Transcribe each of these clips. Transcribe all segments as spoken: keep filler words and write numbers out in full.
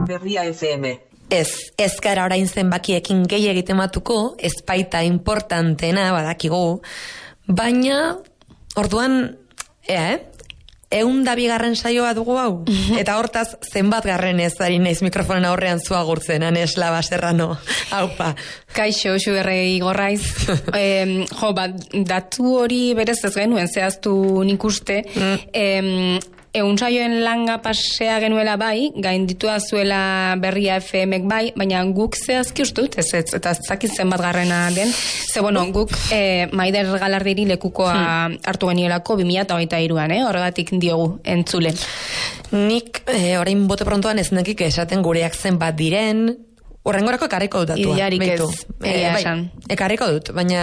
Berria F M. Ez, ez gara orain zenbakiekin gehi egitematuko, ez baita importantena badakigu, baina orduan, ea, eh? Eun da bigarren saioa dugu hau, eta hortaz zenbat garren ez ari naiz mikrofonen aurrean zua gurtzen, Anes Laba Serrano, haupa. Kaixo, xuberrei gorraiz. e, jo, bat, datu hori berez ez genuen, zehaztu nik uste, mm. e, eun saioen langa pasea genuela bai, gainditua zuela Berria F M-ek bai, baina guk zehazki uste dut, ez, ez, eta zakit zenbat garrena den, ze bueno, guk e, Maider Galardiri lekukoa hmm. hartu geniolako bi mila hogeita hiruan, eh? Horregatik diogu entzule. Nik e, orain bote prontoan ez nekik esaten gureak zenbat diren, horrengorako ekarriko dut datua. Idearik ez, egia bai, esan. Ekarriko dut, baina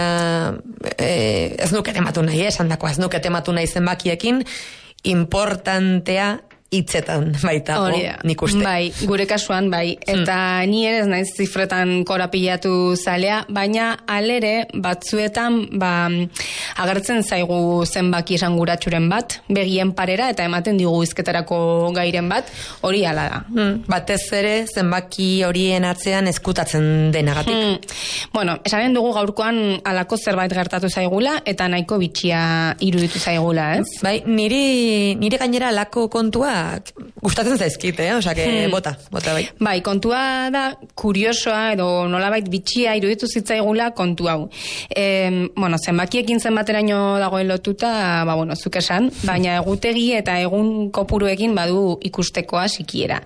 e, ez nuke tematu nahi, esan dakoa, ez nuke tematu nahi zenbakiekin, importantea hitzetan baita, nik uste. Bai, gure kasuan bai, eta hmm. ni ere ez naiz zifretan korapilatu zalea, baina alere batzuetan ba, agertzen zaigu zenbaki esanguratsuren bat, begien parera eta ematen digu hizketarako gairen bat, hori hala da. Hmm. Batez ere zenbaki horien atzean eskutatzen denagatik. Hmm. Bueno, esanen dugu gaurkoan halako zerbait gertatu zaigula eta nahiko bitxia iruditu zaigula, ez? Bai, niri, niri gainera halako kontua gustatzen zaizkit, eh? Osea, que hmm. bota, bota bai. Bai, kontua da kuriosoa edo nolabait bitxia iruditu zitzaigula kontu hau. E, bueno, zenbakiekin zenbateraino dagoen lotuta, ba bueno, zuk esan, baina egutegi eta egun kopuruekin badu ikustekoa sikiera.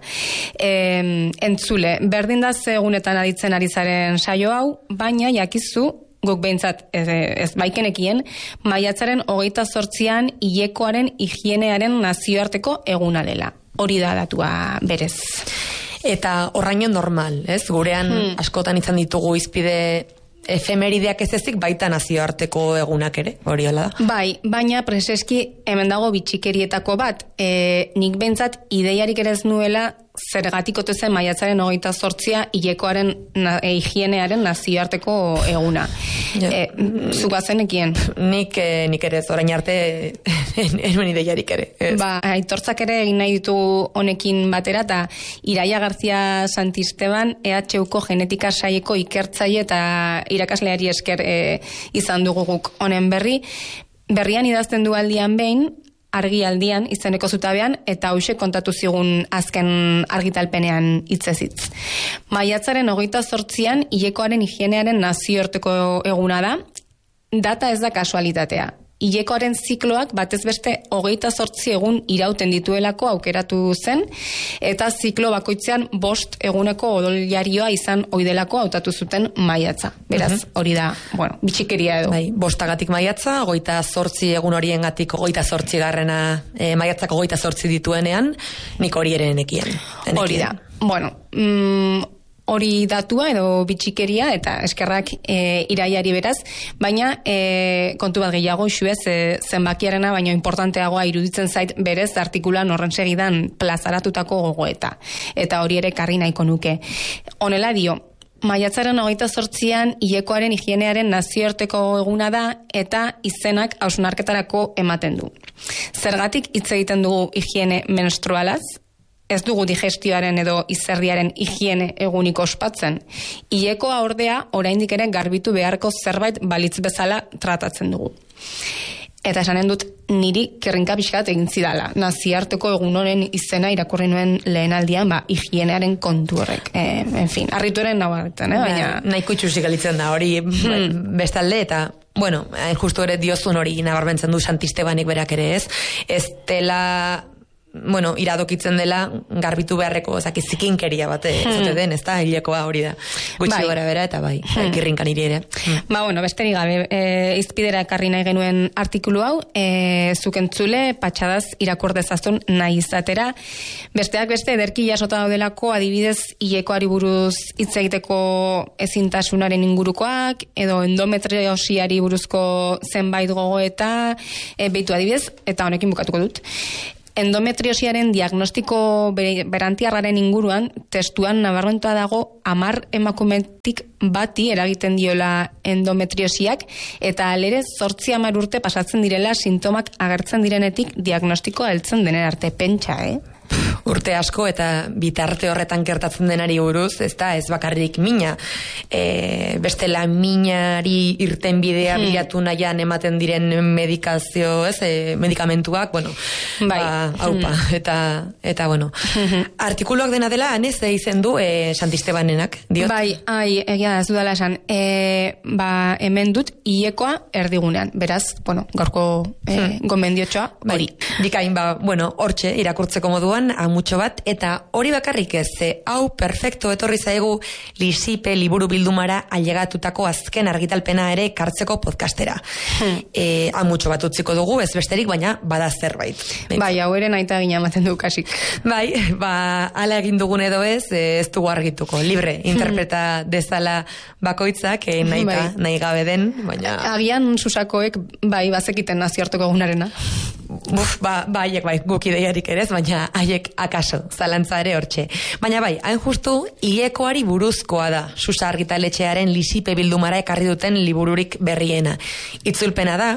E, entzule, berdin da ze egunetan aditzen ari zaren saio hau, baina jakizu guk behintzat ez, ez baikenekien, maiatzaren hogeita zortzian hilekoaren higienearen nazioarteko eguna dela. Hori da datua berez. Eta horraino normal, ez? Gurean hmm. askotan izan ditugu izpide efemerideak ez ezik baita nazioarteko egunak ere, hori hola da. Bai, baina preseski hemen dago bitxikerietako bat, e, nik behintzat ideiarik ere ez nuela zergatik ote zen maiatzaren hogeita zortzia hilekoaren na, e, higienearen nazioarteko eguna. Ja. E, Zugazenekien? Nik, e, nik ere ez orain arte enuen ideiarik ere. Ez. Ba, aitortzak ere egin nahi ditu honekin batera, eta Iraia Garzia Santisteban E H Uko genetika saieko ikertzaile eta irakasleari esker e, izan dugu guk honen berri. Berrian idazten du aldian behin, argialdian izeneko zutabean, eta hauxe kontatu zigun azken argitalpenean hitzez hitz. Maiatzaren hogeita zortzian hilekoaren higienearen nazioarteko eguna da, data ez da kasualitatea. Hilekoaren zikloak batez beste hogeita zortzi egun irauten dituelako aukeratu zen, eta ziklo bakoitzean bost eguneko odoljarioa izan oidelako hautatu zuten maiatza. Beraz, hori da, bueno, bitxikeria edo. Bai, bostagatik maiatza, hogeita zortzi egun horiengatik hogeita zortzi garrena, e, maiatzak hogeita zortzi dituenean, nik hori ere nekien. Hori da. Bueno, mm, hori datua edo bitxikeria eta eskerrak e, Iraiari beraz, baina e, kontu bat gehiago xuez e, zenbakiarena, baina importanteagoa iruditzen zait berez artikulan horren segidan plazaratutako gogoeta. Eta hori ere karri nahiko nuke. Honela dio, maiatzaren hogeita zortzian hilekoaren higienearen nazioarteko eguna da eta izenak hausnarketarako ematen du. Zergatik hitz egiten dugu higiene menstrualaz? Ez dugu digestioaren edo izerriaren higiene egunik ospatzen. Hilekoa ordea oraindik ere garbitu beharko zerbait balitz bezala tratatzen dugu. Eta esanen dut niri kerrinka pixkat egin zidala. Nazioarteko egun honen izena irakurri nuen lehen aldian, ba, higienearen kontu horrek. E, en fin, arrituaren nabarretan, eh? Baina... Nahiko itxusik alitzen da, hori hmm. bestalde, eta... Bueno, justu ere diozun hori nabarmentzen du Santistebanik berak ere ez. Ez dela... bueno, iradokitzen dela garbitu beharreko, ozaki zikinkeria bate hmm. den, ez da, hilekoa hori da. Gutxi bai. Gara bera eta bai, hmm. kirrinkan iri ere. Hmm. Ba, bueno, besterik gabe, e, izpidera ekarri nahi genuen artikulu hau, e, zukentzule, patxadaz irakordezazun nahi izatera. Besteak beste, ederki jasota daudelako, adibidez, hilekoari buruz hitz egiteko ezintasunaren ingurukoak, edo endometriosiari buruzko zenbait gogoeta, e, behitu adibidez, eta honekin bukatuko dut. Endometriosiaren diagnostiko berantiarraren inguruan, testuan nabarmentua dago hamar emakumetik bati eragiten diola endometriosiak, eta alere zortzi hamar urte pasatzen direla sintomak agertzen direnetik diagnostikoa heltzen denen arte, pentsa, eh? urte asko eta bitarte horretan gertatzen denari buruz, ez da, ez bakarrik mina. E, bestela minari irten bidea hmm. bilatu nahian ematen diren medikazio, ez, e, medikamentuak, bueno, bai. ba, haupa, hmm. eta, eta, bueno. Hmm. Artikuluak dena dela, anez, izen du e, Santistebanenak, diot? Bai, ai, egia ez dudala esan, e, ba, hemen dut, iekoa erdigunean, beraz, bueno, gaurko e, hmm. gomendiotxoa, hori. Bai, dikain, ba, bueno, hortxe, irakurtzeko moduan, amutxo bat, eta hori bakarrik ez, ze, hau perfecto etorri zaigu Lisipe liburu bildumara ailegatutako azken argitalpena ere kartzeko podcastera. Hmm. E, amutxo bat utziko dugu, ez besterik, baina bada zerbait. Bai, hau ere naita gina ematen du kasik. Bai, ba, ala egin dugun edo ez, ez dugu argituko, libre, interpreta dezala bakoitzak, e, nahi, bai. nahi gabe den, baina... Agian susakoek, bai, bazekiten nazioarteko egunarena. Buf, ba, ba, haiek bai, guk ideiarik ere ez, baina haiek akaso, zalantza ere hortxe. Baina bai, hain justu, Iekoari buruzkoa da, Susa argitaletxearen Lisipe bildumara ekarri duten libururik berriena. Itzulpena da,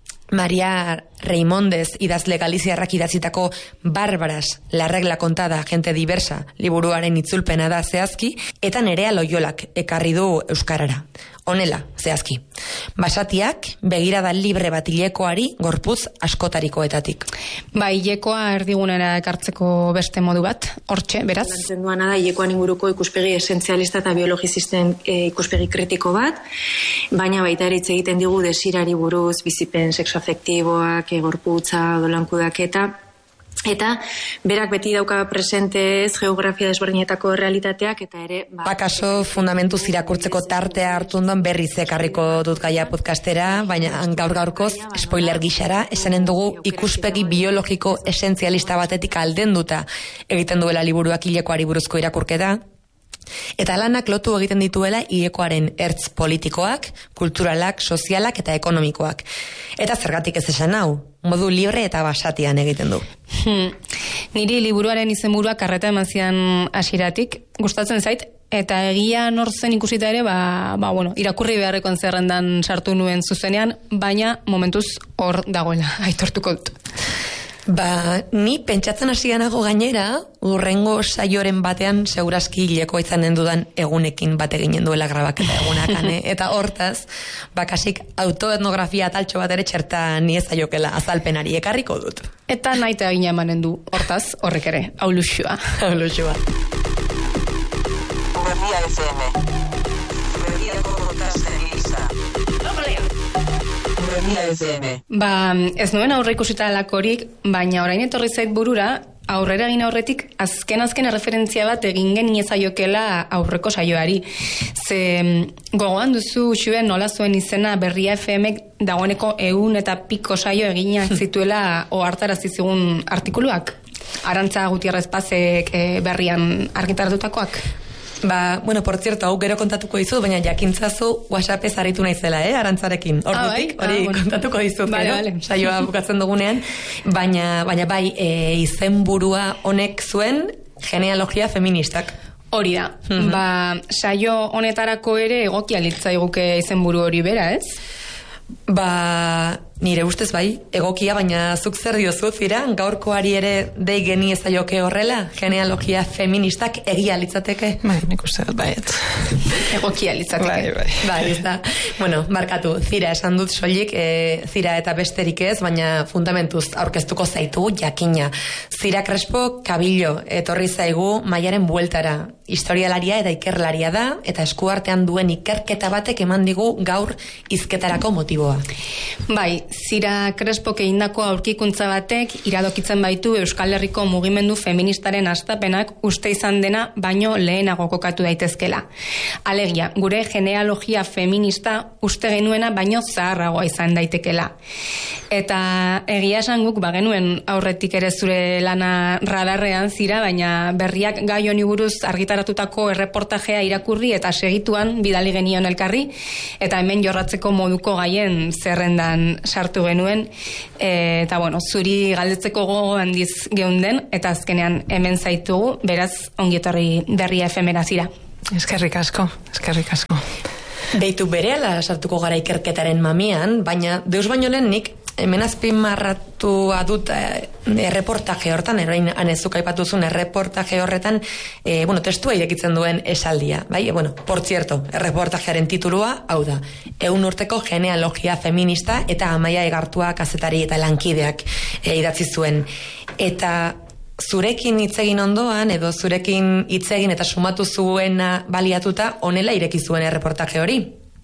Maria Reimondez idazle galiziarrak idatzitako Barbaras, la regla kontada, gente diversa, liburuaren itzulpena da zehazki, eta Nerea Loiolak ekarri du euskarara. Honela, zehazki. Basatiak, begirada libre bat Ilekoari gorputz askotarikoetatik. Ba, Ilekoa erdigunera ekartzeko beste modu bat, hortxe, beraz? Lantzen duana da, Ilekoan inguruko ikuspegi esentzialista eta biologizisten e, ikuspegi kritiko bat, baina baita ere hitz egiten digu desirari buruz, bizipen sexoafektiboak, e, gorputza, dolankudaketa, eta berak beti dauka presentez geografia desberdinetako realitateak eta ere... Ba, Bakaso fundamentuz irakurtzeko tartea hartu ondoan berriz ekarriko dut gaia podcastera, baina gaur gaurkoz, spoiler gixara, esanen dugu ikuspegi biologiko esentzialista batetik aldenduta egiten duela liburuak Ilekoari buruzko irakurketa, eta lanak lotu egiten dituela Ilekoaren ertz politikoak, kulturalak, sozialak eta ekonomikoak. Eta zergatik ez esan hau, modu libre eta basatian egiten du. Hmm. Niri liburuaren izenburuak karreta eman zian hasieratik gustatzen zait, eta egia nor zen ikusita ere, ba, ba, bueno, irakurri beharreko zerrendan sartu nuen zuzenean, baina momentuz hor dagoela, aitortuko dut. Ba, ni pentsatzen hasianago gainera, urrengo saioren batean segurazki Ilekoa izanen dudan egunekin bat eginen duela grabaketa egunakan, eh? Eta hortaz, bakasik autoetnografia taltxo bat ere txerta ni ezaiokela azalpenari ekarriko dut. Eta nahi eta egin emanen du, hortaz, horrek ere, aulusua. Aulusua. Berria F M. Berriako botazen gisa. Ba, ez nuen aurre ikusita lakorik, baina orain etorri zait burura, aurrera egin aurretik, azken-azken referentzia bat egin geniezaiokela aurreko saioari. Ze gogoan duzu xuen nola zuen izena Berria F M dagoeneko ehun eta piko saio eginak zituela ohartarazi zigun artikuluak. Arantza Gutierrez Pazek e, berrian argitaratutakoak. Ba, bueno, por cierto, hau gero kontatuko dizut, baina jakintzazu WhatsAppez aritu naizela, eh, Arantzarekin. Ordutik, ah, bai? hori ah, bueno. kontatuko dizut, vale, gero, vale. saioa bukatzen dugunean, baina, baina bai, e, izenburua honek zuen genealogia feministak. Hori da. Mm-hmm. Ba, saio honetarako ere egokia litzaiguke izenburu hori bera, ez? Ba, nire ustez bai, egokia, baina zuk zer diozu, Zira, gaurkoari ere dei geni ezaioke horrela, genealogia feministak egia litzateke? Bai, nik uste dut baiet. Egokia litzateke. Bai, bai. Bai, ez da. Bueno, markatu, Zira esan dut soilik, e, Zira eta besterik ez, baina fundamentuz aurkeztuko zaitu jakina. Zira Crespo Kabillo, etorri zaigu Maiaren bueltara. Historialaria eta ikerlaria da, eta eskuartean duen ikerketa batek eman digu gaur hizketarako motiboa. Bai, Zira Crespo keindako aurkikuntza batek iradokitzen baitu Euskal Herriko mugimendu feministaren hastapenak uste izan dena baino lehenago kokatu daitezkela. Alegia, gure genealogia feminista uste genuena baino zaharragoa izan daitekela. Eta egia esan guk bagenuen aurretik ere zure lana radarrean, Zira, baina berriak gai honi buruz argitaratutako erreportajea irakurri eta segituan bidali genion elkarri, eta hemen jorratzeko moduko gaien zerrendan sartu genuen, e, eta bueno, zuri galdetzeko gogo handiz geunden, eta azkenean hemen zaitugu, beraz ongietorri Berria F M-era, Zira. Eskerrik asko, eskerrik asko. Beitu berehala sartuko gara ikerketaren mamian, baina deus baino lehen nik hemen azpimarratua dut eh, erreportaje hortan, erain anezuk aipatuzun erreportaje horretan, eh, bueno, testua irekitzen duen esaldia, bai? Bueno, por cierto, erreportajearen titulua, hau da, eun urteko genealogia feminista eta Amaia Egartua kazetari eta lankideak eh, idatzi zuen. Eta zurekin hitzegin ondoan, edo zurekin hitzegin eta sumatu zuena baliatuta, honela ireki zuen erreportaje hori.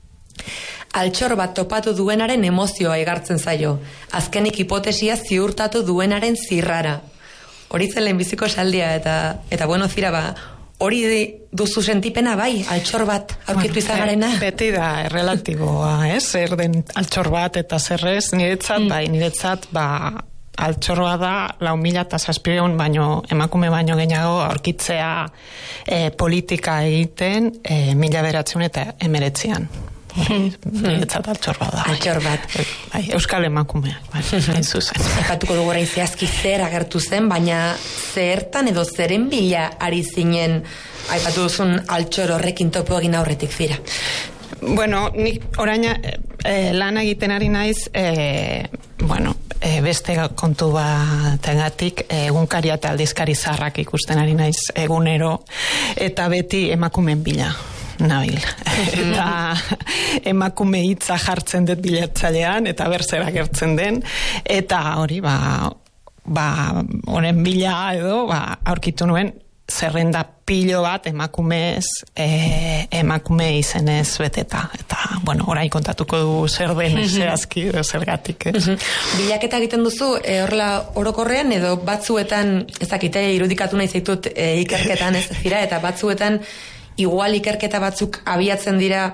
Altxor bat topatu duenaren emozioa egartzen zaio. Azkenik hipotesia ziurtatu duenaren zirrara. Hori zen lehenbiziko esaldia eta eta bueno, zira ba, hori duzu sentipena bai, altxor bat aurkitu bueno, izagarena. Beti da errelatiboa, ez? Zer den altxor bat eta zerrez, niretzat, mm. bai, niretzat, ba, altxorroa da lau mila eta zazpireun baino, emakume baino gehiago aurkitzea e, politika egiten e, mila beratzen eta emeretzian. Niretzat altxor bat da. Altxor bat. Bai, Euskal emakumeak, bai, hain zuzen. Epatuko dugu orain zehazki zer agertu zen, baina zertan edo zeren bila ari zinen aipatu duzun altxor horrekin topo egin aurretik zira? Bueno, nik orain eh, lan egiten ari naiz, eh, bueno, eh, beste kontu bategatik egunkaria eta aldizkari zaharrak ikusten ari naiz egunero, eta beti emakumeen bila nabil. Eta emakume hitza jartzen dut bilatzailean, eta berzera gertzen den, eta hori, ba, ba, honen bila edo, ba, aurkitu nuen, zerrenda pilo bat emakumez eh, emakume izenez beteta, eta bueno, orain kontatuko du zer den zehazki edo zergatik, ez? Bilaketa egiten duzu e, horrela orokorrean edo batzuetan, ez dakite, irudikatu nahi zaitut e, ikerketan ez dira, eta batzuetan igual ikerketa batzuk abiatzen dira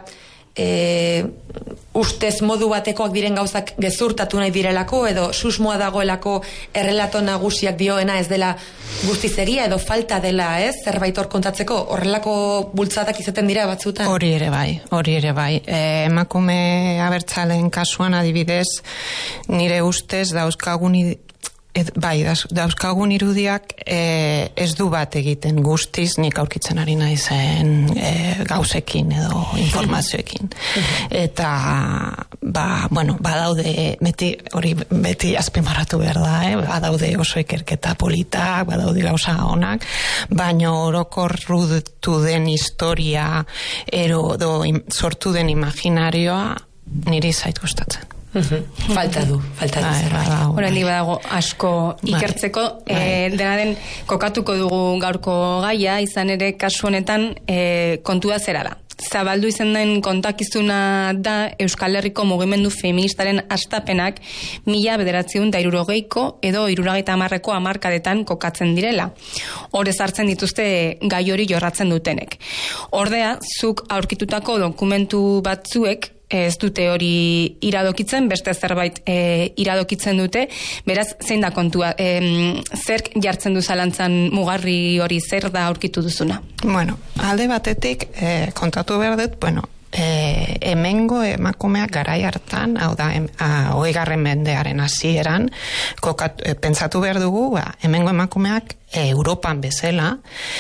e, ustez modu batekoak diren gauzak gezurtatu nahi direlako, edo susmoa dagoelako errelato nagusiak dioena ez dela guztiz egia, edo falta dela, ez? Zerbait hor kontatzeko, horrelako bultzatak izaten dira batzutan? Hori ere bai, hori ere bai. E, emakume abertzaleen kasuan adibidez, nire ustez dauzkagun Et, bai, dauzkagun irudiak e, ez du bat egiten guztiz nik aurkitzen ari naizen e, gauzekin edo informazioekin. Eta ba, bueno, badaude beti, hori beti azpimarratu behar da, eh? Badaude oso ikerketa politak, badaude gauza onak, baina orokorrutu den historia ero do, sortu den imaginarioa niri zait gustatzen. Falta du, falta du zerbait. Horrendi badago asko ikertzeko, bai. E, dena den kokatuko dugu gaurko gaia, izan ere kasu honetan e, kontua zera da. Zabaldu izan den kontakizuna da Euskal Herriko mugimendu feministaren hastapenak mila bederatziehun eta hirurogeiko edo hirurogeita hamarreko hamarkadetan kokatzen direla. Hor ezartzen dituzte gai hori jorratzen dutenek. Ordea, zuk aurkitutako dokumentu batzuek ez dute hori iradokitzen, beste zerbait e, iradokitzen dute, beraz, zein da kontua? E, zerk jartzen du zalantzan mugarri hori, zer da aurkitu duzuna? Bueno, alde batetik e, kontatu behar dut, bueno, e, hemengo emakumeak garai hartan, hau da, em, a, hogeigarren mendearen hasieran, kokat, e, pentsatu behar dugu, ba, hemengo emakumeak E, Europan bezala,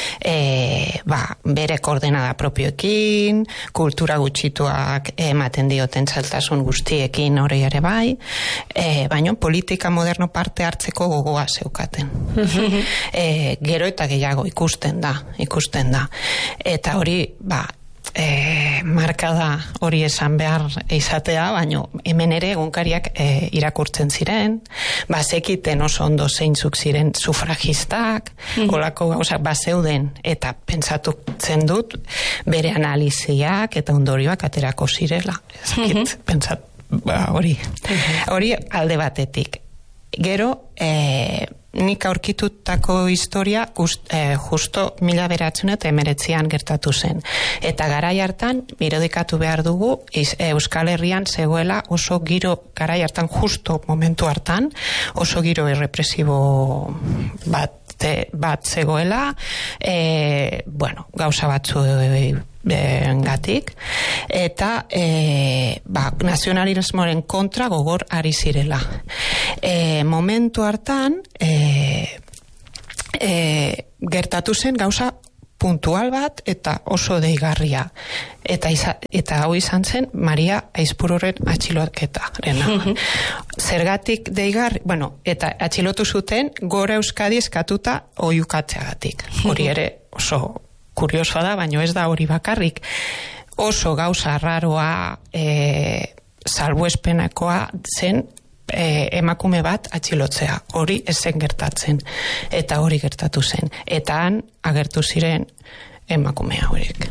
e, ba, bere koordenada propioekin, kultura gutxituak ematen dioten zailtasun guztiekin hori ere bai, e, baina politika moderno parte hartzeko gogoa zeukaten. e, gero eta gehiago ikusten da, ikusten da. Eta hori, ba, E, marka da hori esan behar izatea, baino hemen ere egunkariak e, irakurtzen ziren, bazekiten oso ondo zeintzuk ziren sufragistak, mm-hmm. olako gauzak bazeuden, eta pentsatutzen dut bere analiziak eta ondorioak aterako zirela. Ezakit, mm-hmm. pentsat, ba, hori. Mm-hmm. Hori alde batetik. Gero, e, nik aurkitutako historia gust, eh, justo mila beratzen eta emeretzian gertatu zen. Eta garai hartan, irudikatu behar dugu, iz, eh, Euskal Herrian zegoela oso giro, garai hartan, justo momentu hartan, oso giro errepresibo bat, te, bat zegoela, e, bueno, gauza batzu e, gatik, eta e, ba, nazionalismoaren kontra gogor ari zirela. E, momentu hartan e, e, gertatu zen gauza puntual bat eta oso deigarria. Eta iza, eta hau izan zen Maria Aizpururen atxiloketarena. Zergatik deigarri, bueno, eta atxilotu zuten Gora Euskadi eskatuta oihukatzeagatik. Hori ere oso kuriosoa da, baina ez da hori bakarrik. Oso gauza raroa e, salbuespenakoa zen e, emakume bat atxilotzea. Hori ez zen gertatzen. Eta hori gertatu zen. Eta han agertu ziren emakumea horiek.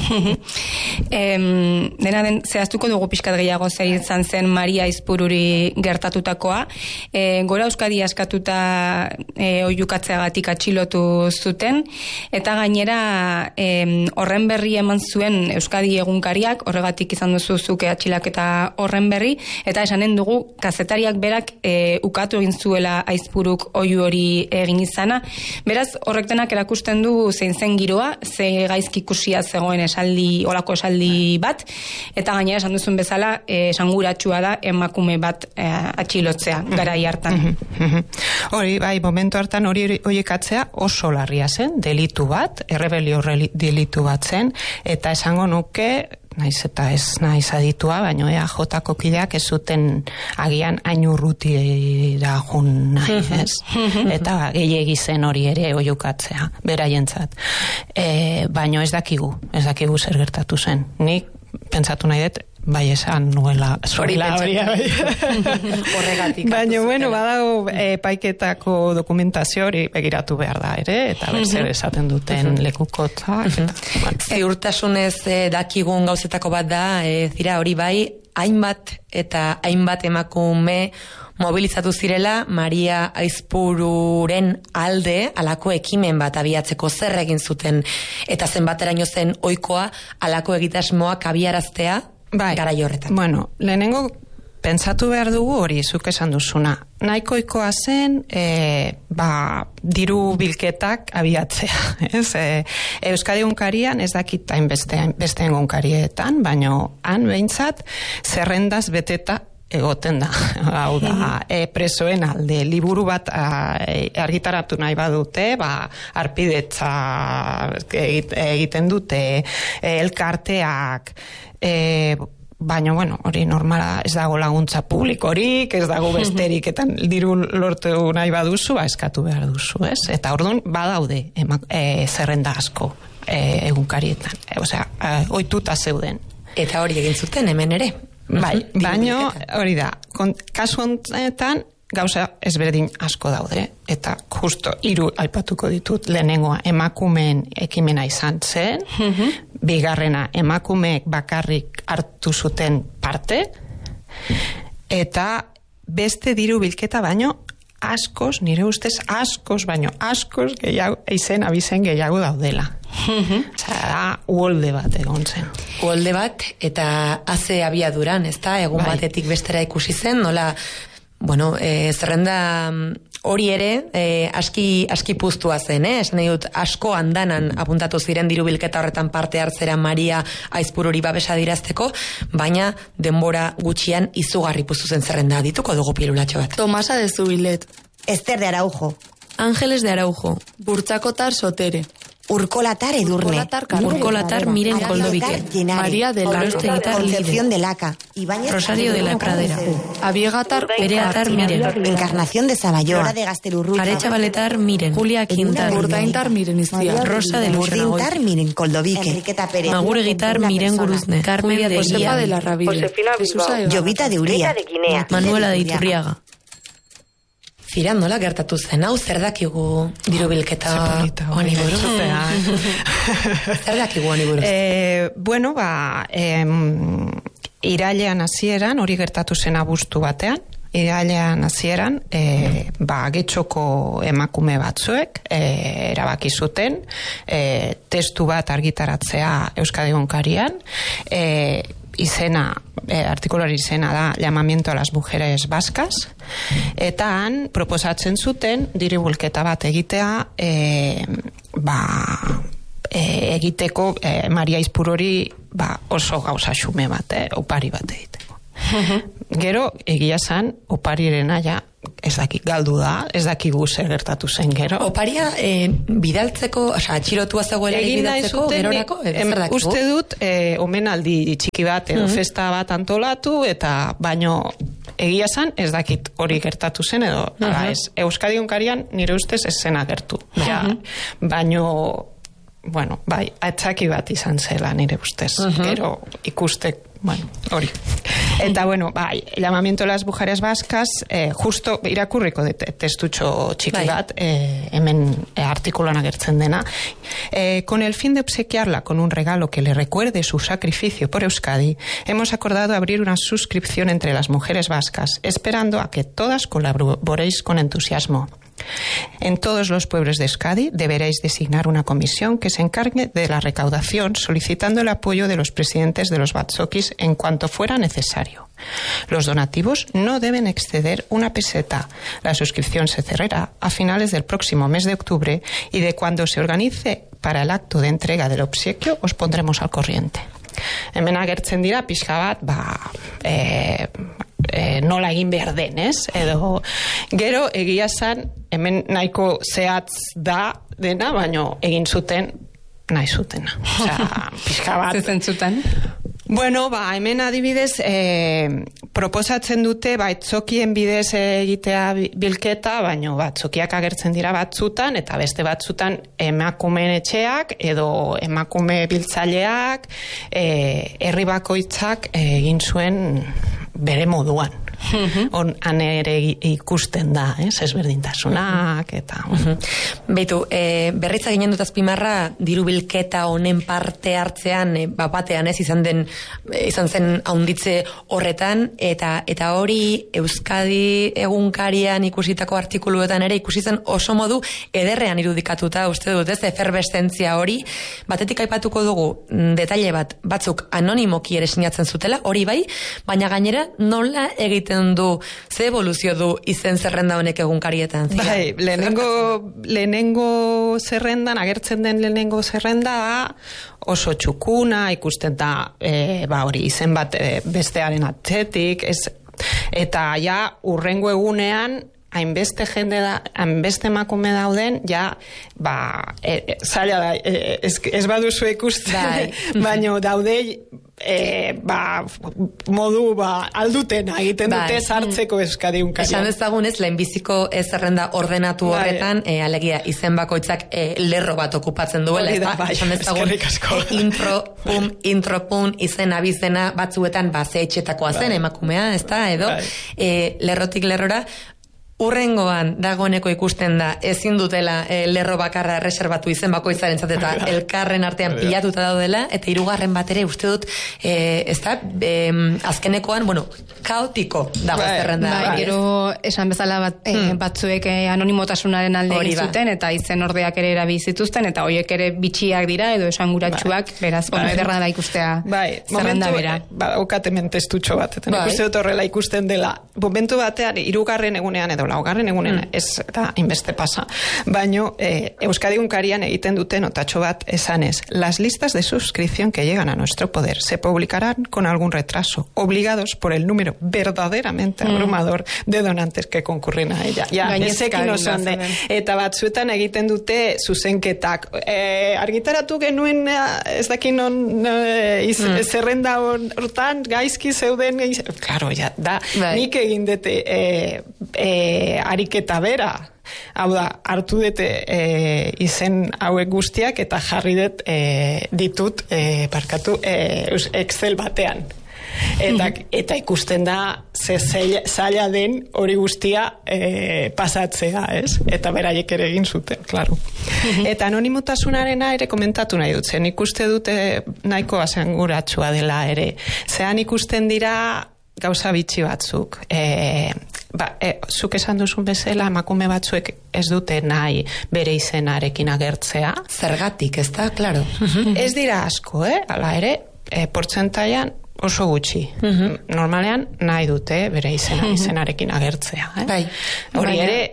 em, dena den, zehaztuko dugu pixkat gehiago zer izan zen Maria Aizpururi gertatutakoa. E, Gora Euskadi askatuta e, oihukatzeagatik atxilotu zuten, eta gainera em, horren berri eman zuen Euskadi egunkariak, horregatik izan duzu zuke atxilaketa horren berri, eta esanen dugu kazetariak berak e, ukatu egin zuela Aizpuruk oihu hori egin izana. Beraz, horrek denak erakusten du zein zen giroa, ze gaizki ikusia zegoen esaldi, olako esaldi bat, eta gainera esan duzun bezala, esanguratsua da emakume bat e, atxilotzea garai hartan. Hori, bai, momentu hartan hori oihekatzea oso larria zen, delitu bat, errebelio delitu bat zen, eta esango nuke, naiz eta ez naiz aditua, baina E A Jko kideak ez zuten agian hain urrutira jun nahi, ez? Eta gehiegi zen hori ere oihukatzea, beraientzat. E, baina ez dakigu, ez dakigu zer gertatu zen. Nik pentsatu nahi dut, bai esan nuela zuela hori horregatik. Baina, bueno, badago epaiketako dokumentazio hori begiratu behar da ere, eta berzer esaten duten lekukotza. Ziurtasunez eh, dakigun gauzetako bat da, eh, zira hori bai, hainbat eta hainbat emakume mobilizatu zirela Maria Aizpururen alde alako ekimen bat abiatzeko. Zer egin zuten eta zenbateraino zen ohikoa alako egitasmoak abiaraztea bai, garai horretan. Bueno, lehenengo pentsatu behar dugu hori, zuk esan duzuna. Nahikoikoa zen, e, ba, diru bilketak abiatzea. Ez? E, Euskadi egunkarian ez dakit hain beste, beste egunkarietan, baina han behintzat zerrendaz beteta egoten da. Hau da, e, presoen alde, liburu bat a, e, argitaratu nahi badute, ba, arpidetza egiten dute, e, elkarteak, e, baina, bueno, hori normala ez dago laguntza publikorik, ez dago besterik, eta diru lortu nahi baduzu, ba, eskatu behar duzu, ez? Eta orduan, badaude ema, e, zerrenda asko e, egunkarietan. E, osea, e, ohituta zeuden. Eta hori egin zuten hemen ere. Bai, baino hori da, kasu honetan gauza ezberdin asko daude, eta justo hiru aipatuko ditut. Lehenengoa emakumeen ekimena izan zen, bigarrena emakumeek bakarrik hartu zuten parte, eta beste diru bilketa baino askoz, nire ustez askoz, baino askoz gehiago, izen abizen gehiago daudela. Osea, da uholde bat egon zen. Uholde bat, eta haze abiaduran, ez da, egun bai, batetik bestera ikusi zen, nola, bueno, e, zerrenda hori ere, e, aski, aski puztua zen, eh? Esan nahi dut, asko andanan apuntatu ziren diru bilketa horretan parte hartzera Maria Aizpururi babesa dirazteko, baina denbora gutxian izugarri puztu zen zerrenda. Dituko dugu pilulatxo bat. Tomasa de Zubilet, Ester de Araujo, Ángeles de Araujo, Burtsakotar Sotere, Urkolatar Edurne, Urkolatar Miren Koldovike, María del Orostegitar Concepción Lide, de Laca, Ibáñez Rosario de la Pradera, Abiegatar Bereatar Miren, Encarnación de Sabayoa, de Gaztelurrucha, Arecha Baletar Miren, Julia Quintar, Burdaintar Miren Iztia, Rosa de Luxenagoy, Burdintar Miren Koldovike, Enriqueta Pérez, Maguregitar Miren Guruzne, Carmen de Josefa de la Rabide, Jovita de Uría, Manuela de Iturriaga. Zira, nola gertatu zen, hau zer dakigu diru bilketa honi buruz? Zer dakigu honi buruz? E, bueno, ba, em, irailean hasieran, hori gertatu zen abuztu batean, irailean hasieran, e, ba, getxoko emakume batzuek e, erabaki zuten, e, testu bat argitaratzea Euskadi egunkarian, e, izena, eh, artikulari izena da Llamamiento a las mujeres vascas, eta han proposatzen zuten diru bilketa bat egitea, eh, ba, eh, egiteko eh, Maria Aizpururi ba, oso gauza xume bat, eh, opari bat egiteko. Gero, egia zan, oparirena ja, ez dakik galdu da, ez dakigu zer gertatu zen gero. Oparia e, bidaltzeko, oza, atxirotua zegoelarik bidaltzeko, gerorako, em, uste dut, e, omenaldi txiki bat, edo mm-hmm. festa bat antolatu, eta baino egia zan, ez dakit hori gertatu zen, edo, mm-hmm. ala ez, Euskadi Egunkarian nire ustez ez zen agertu. Ja, mm-hmm. baino, bueno, bai, atzaki bat izan zela nire ustez, mm-hmm. gero ikustek, bueno, hori. Eta, bueno, bai, llamamiento a las mujeres vascas, eh, justo irakurriko de testutxo txiki bat, eh, hemen eh, artikuloan agertzen dena, eh, con el fin de obsequiarla con un regalo que le recuerde su sacrificio por Euskadi, hemos acordado abrir una suscripción entre las mujeres vascas, esperando a que todas colaboréis con entusiasmo. En todos los pueblos de Euskadi deberéis designar una comisión que se encargue de la recaudación, solicitando el apoyo de los presidentes de los batzokis en cuanto fuera necesario. Los donativos no deben exceder una peseta. La suscripción se cerrará a finales del próximo mes de octubre y de cuando se organice para el acto de entrega del obsequio os pondremos al corriente. Hemen agertzen dira pixka bat, ba, e, e, nola egin behar den, ez? Edo, gero egia zan, hemen nahiko zehatz da dena, baino egin zuten nahi zutena. Osea, pixka bat. Zezen zuten? Bueno, ba, hemen adibidez, e, proposatzen dute, ba, etzokien bidez egitea bilketa, baino, ba, etzokiak agertzen dira batzutan, eta beste batzutan emakumeen etxeak, edo emakume biltzaileak, e, herri bakoitzak egin zuen bere moduan. On, han ere ikusten da, ez, ezberdintasunak, eta... Beitu, e, berritza ginen dut azpimarra, diru bilketa honen parte hartzean, e, bapatean ez, izan den, e, izan zen haunditze horretan, eta eta hori Euskadi Egunkarian ikusitako artikuluetan ere ikusi zen oso modu ederrean irudikatuta, uste dut, ez, eferbeszentzia hori, batetik aipatuko dugu, detaile bat, batzuk anonimoki ere sinatzen zutela, hori bai, baina gainera nola egiten du, ze evoluzio du izen zerrenda honek egunkarietan? Zira? Bai, lehenengo, lehenengo zerrendan, agertzen den lehenengo zerrenda oso txukuna, ikusten da e, ba hori izen bat e, bestearen atzetik, ez, eta ja urrengo egunean hainbeste jende da, hainbeste emakume dauden, ja, ba, e, e, zaila da, e, ez, ez baduzu ikusten, baino daude, e, ba, modu, ba, aldutena egiten dute sartzeko Euskadi Egunkaria. Esan ezagun ez, lehenbiziko ez zerrenda ordenatu horretan, e, alegia, izen bakoitzak e, lerro bat okupatzen duela, ez da, bai, esan ezagun, e, intro, pum, intro, pum, izen abizena batzuetan, ba, zehetxetakoa zen, bai. Emakumea, ez da, edo, bai. e, lerrotik lerrora, urrengoan dagoeneko ikusten da ezin dutela e, lerro bakarra reserbatu izen bakoitzarentzat eta elkarren artean pilatuta daudela, eta hirugarren bat ere uste dut e, ez da, e, azkenekoan, bueno, kaotiko dago zerrenda. Bai, gero esan bezala bat, e, hmm. batzuek e, anonimotasunaren alde egin zuten, eta izen ordeak ere erabizituzten, eta horiek ere bitxiak dira, edo esanguratsuak, bai. Beraz, bueno, bai. Ederra da ikustea bai. Zerrenda bera. Ba, okatemen testutxo bat, eta bai. Ikuste dut horrela ikusten dela. Momentu batean, hirugarren egunean edo laugarren egunen mm. ez da inbeste pasa. Baino, eh, Euskadi Egunkarian egiten dute notatxo bat esanez. Las listas de suscripción que llegan a nuestro poder se publicarán con algún retraso, obligados por el número verdaderamente mm. abrumador de donantes que concurren a ella. Ja, ezekin oso hande. Eta batzuetan egiten dute zuzenketak. Eh, argitaratu genuen, ez dakin non eh, iz, mm. zerrenda hortan, gaizki zeuden, gaiz... Claro, ja, da, bai. Nik egin dute eh, eh, ariketa bera. Hau da, hartu dute e, izen hauek guztiak eta jarri dut e, ditut, e, parkatu, e, Excel batean. Eta, eta ikusten da ze zaila den hori guztia e, pasatzea, ez? Eta beraiek ere egin zuten, klaro. Eta anonimotasunarena ere komentatu nahi dut, zen ikuste dute nahiko asanguratsua dela ere. Zean ikusten dira gauza bitxi batzuk. E, ba, e, zuk esan duzun bezala, emakume batzuek ez dute nahi bere izenarekin agertzea. Zergatik, ez da, klaro. Ez dira asko, eh? Hala ere, e, portzentaian oso gutxi. Normalean nahi dute bere izena, izenarekin agertzea. Eh? Bai. Hori ere,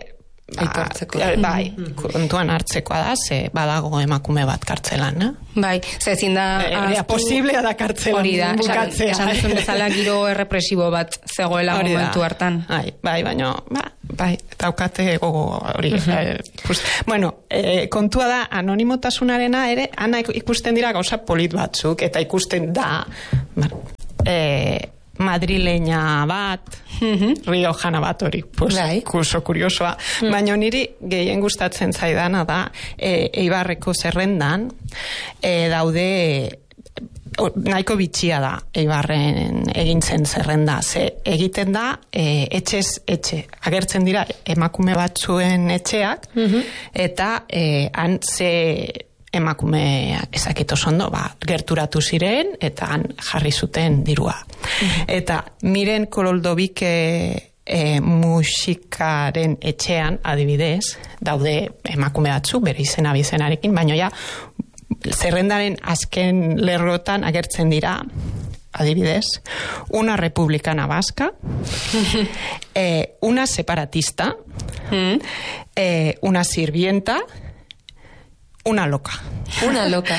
aitortzeko. Bai, kontuan hartzekoa da, ze badago emakume bat kartzelan, eh? Bai, ze ezin da... Ea, posiblea da kartzelan hori da, bukatzea. esan duzun bezala giro errepresibo bat zegoela momentu hartan. Bai, bai, baina, ba, bai, daukate gogo hori. eh, bueno, eh, kontua da, anonimotasunarena ere, ana ikusten dira gauza polit batzuk, eta ikusten da, eh, madrileña bat, riojana bat hori, pues, kurso kuriosoa. Mm. Baina niri gehien gustatzen zaidana da, e, Eibarreko zerrendan, e, daude, o, nahiko bitxia da, Eibarren egintzen zerrenda. Ze egiten da, e, etxez etxe. Agertzen dira, emakume batzuen etxeak, eta e, han ze... emakume ezakito zondo, ba, gerturatu ziren, eta han jarri zuten dirua. Mm-hmm. Eta miren Kololdobike e, musikaren etxean, adibidez, daude emakume batzu, bere izena bizenarekin, baina ja, zerrendaren azken lerrotan agertzen dira, adibidez, una republicana vasca, eh, una separatista, mm. eh, una sirvienta, una loca. Una loca.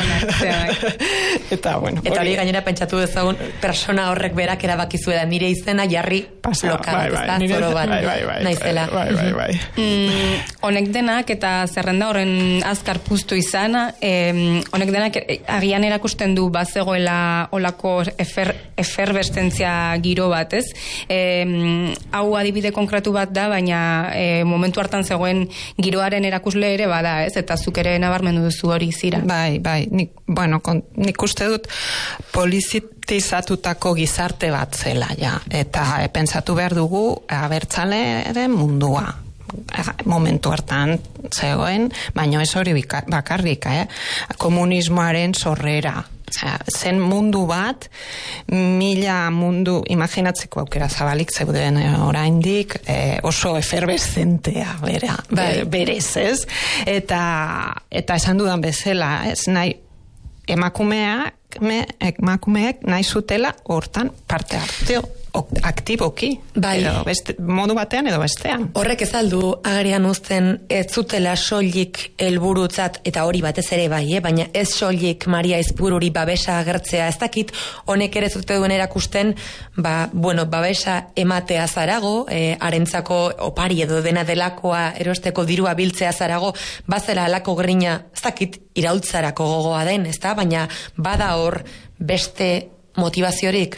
Eta, bueno. Eta hori gainera pentsatu dezagun persona horrek berak erabakizu da nire izena jarri Pasa, loka. Bai, bai, ez da, zoro bat. Bai, bai, bai, naizela. Bai, bai, bai. Mm, honek denak eta zerrenda horren azkar puztu izana, eh, honek denak agian erakusten du bazegoela olako efer, eferbestentzia giro bat, ez? Eh, hau adibide konkretu bat da, baina eh, momentu hartan zegoen giroaren erakusle ere bada, ez? Eta zuk ere nabarmendu duzu hori zira. Bai, bai, nik, bueno, kon, nik uste dut politizatutako gizarte bat zela, ja, eta e, pentsatu behar dugu abertzalearen mundua momentu hartan zegoen, baina ez hori bakarrik, eh? Komunismoaren sorrera. Zen mundu bat, mila mundu, imaginatzeko aukera zabalik zeuden oraindik, eh, oso eferbeszentea bera, bai. berez, ez? Eta, eta esan dudan bezala, ez nahi, emakumeak, me, emakumeek nahi zutela hortan parte hartzeo. Aktiboki, bai. Edo beste, modu batean edo bestean. Horrek ez aldu agerian uzten ez zutela soilik helburutzat, eta hori batez ere bai, eh? Baina ez soilik Maria Aizpururi babesa agertzea, ez dakit honek ere zute duen erakusten, ba, bueno, babesa ematea zarago, eh, arentzako opari edo dena delakoa erosteko dirua biltzea zarago, bazela alako grina, ez dakit iraultzarako gogoa den, ez da? Baina bada hor beste motivaziorik.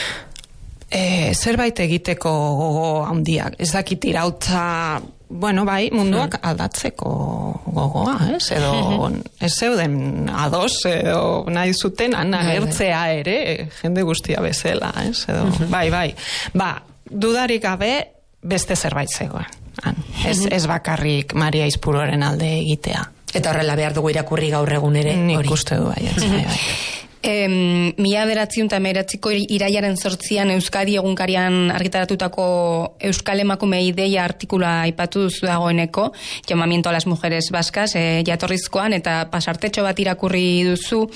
E, zerbait egiteko gogo handiak, ez dakit irautza, bueno, bai, munduak aldatzeko gogoa, ez? Edo ez zeuden ados, edo nahi zuten anagertzea ere, jende guztia bezala, ez? Edo, bai, bai. Ba, dudarik gabe beste zerbait zegoen. Ez, ez bakarrik Maria Aizpuruaren alde egitea. Eta horrela behar dugu irakurri gaur egun ere. Nik uste du bai, ez, bai, bai. Eh, mila bederatziun eta meratziko iraiaren sortzian Euskadi egunkarian argitaratutako Euskal Emakume Ideia artikula aipatu duzu dagoeneko, llamamiento a las mujeres vascas, eh, jatorrizkoan, eta pasartetxo bat irakurri duzu,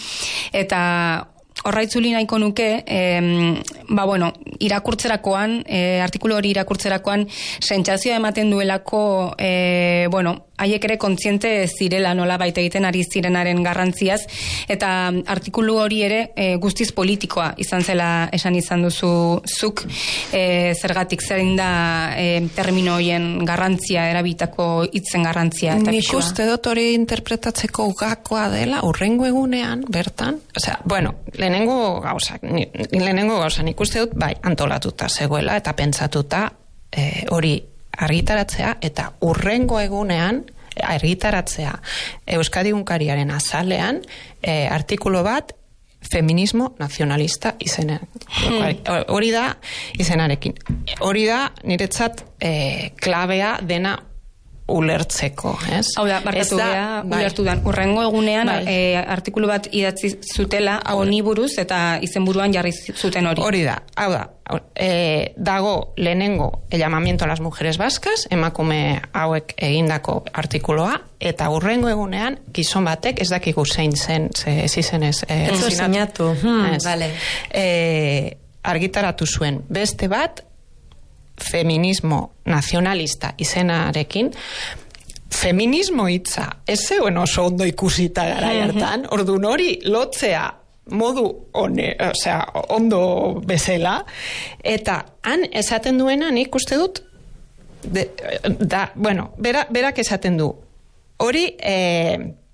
eta horraitzuli nahiko nuke, eh, ba bueno, irakurtzerakoan, eh, artikulu hori irakurtzerakoan, sentsazioa ematen duelako, eh, bueno, haiek ere kontziente zirela nola baita egiten ari zirenaren garrantziaz, eta artikulu hori ere e, guztiz politikoa izan zela esan izan duzu zuk, e, zergatik zein da e, termino horien garrantzia, erabitako hitzen garrantzia. Eta nik uste dut hori interpretatzeko gakoa dela, urrengo egunean, bertan, osea, bueno, lehenengo gauza, lehenengo gauza, nik uste dut, bai, antolatuta zegoela, eta pentsatuta e, hori argitaratzea, eta urrengo egunean argitaratzea Euskadi Egunkariaren azalean e, artikulu bat feminismo nazionalista izenean. Hori da izenarekin. Hori da niretzat e, klabea dena ulertzeko, ez? Hau da, barkatu beha, ulertu dan. Urrengo egunean bai. e, artikulu bat idatzi zutela honi buruz eta izenburuan jarri zuten hori. Hori da, hau da, e, dago lehenengo el llamamiento a las mujeres vascas, emakume hauek egindako artikuloa, eta urrengo egunean gizon batek ez dakigu zein zen, ze ez izenez. E, ez zinatu, hmm, vale. E, argitaratu zuen beste bat, feminismo nazionalista izenarekin, feminismo hitza ez zeuen oso ondo ikusita gara hartan, orduan hori lotzea modu one, osea, ondo bezala, eta han esaten duena nik uste dut, de, da, bueno, bera, berak esaten du, hori eh,